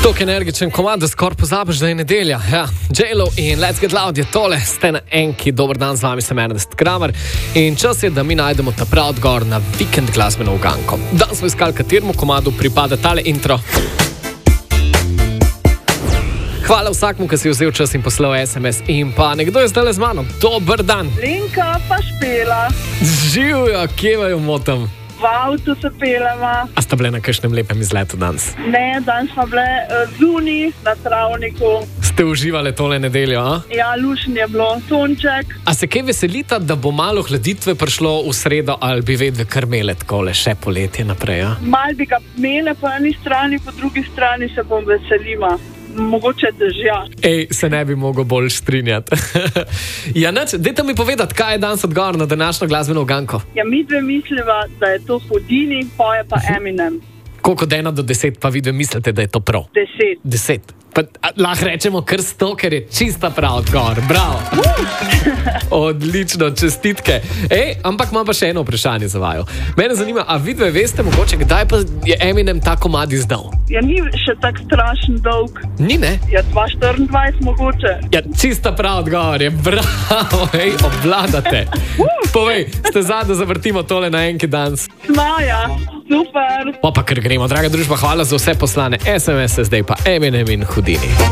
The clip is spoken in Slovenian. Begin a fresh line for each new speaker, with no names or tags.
Tok energičen komad, da skoraj pozabiš, da je nedelja. Ja, J-Lo in Let's Get Loud je tole, ste na enki, dober dan, z vami sem Ernest Kramer in čas je, da mi najdemo ta prav odgovor na vikend glasbeno uganko. Dan smo iskali, kateremu komadu pripada tale intro. Hvala vsakmu, ki si vzel čas in poslal SMS in pa nekdo je zdaj z mano. Dober dan.
Linka pa Špela.
Živjo, kje vaju motam?
V avtu se pelema.
A sta bile na kakšnem lepem izletu danes?
Ne, danes smo bile zunaj na travniku.
Ste uživali tole nedeljo, a?
Ja, lušen je bilo, sonček.
A se kaj veselita, da bo malo hladitve prišlo v sredo ali bi vedve kar imele takole še poletje naprej, a?
Mal bi ga imele po eni strani, po drugi strani se bom veselima. Mogoče dežja.
Ej, se ne bi mogel bolj strinjati. Ja, nič, dajte mi povedati, kaj je danes odgovor na današnjo glasbeno uganko?
Ja, mi dve misliva, da je to Houdini, poje pa Eminem.
Koliko od 1 do 10 pa vi dve mislite, da je to prav?
10.
Pa lahko rečemo kar 100, ker je čista prav odgovor. Bravo. Odlično, čestitke. Ej, ampak imam pa še eno vprašanje za vaju. Mene zanima, a vi dve veste mogoče, kdaj pa je Eminem ta komad izdal?
Ja, ni še tak strašen dolg.
Ni, ne?
Ja, 2024 mogoče.
Ja, čista prav odgovor je. Bravo, ej, obvladate. Povej, ste da zavrtimo tole na enki danes?
Smaja, super.
Pa kar gremo, draga družba, hvala za vse poslane SMS-e, zdaj pa Eminem in Houdini.